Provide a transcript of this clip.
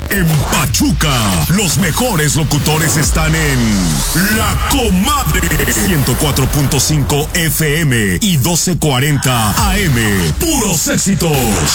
En Pachuca, los mejores locutores están en La Comadre. 104.5 FM y 1240 AM. Puros éxitos.